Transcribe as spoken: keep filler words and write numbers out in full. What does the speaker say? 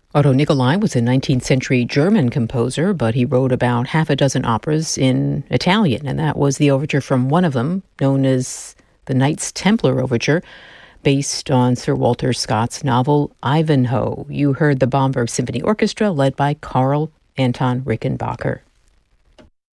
Otto Nicolai was a nineteenth century German composer, but he wrote about half a dozen operas in Italian, and that was the overture from one of them, known as the Knights Templar Overture, based on Sir Walter Scott's novel Ivanhoe. You heard the Bamberg Symphony Orchestra, led by Karl Anton Rickenbacker.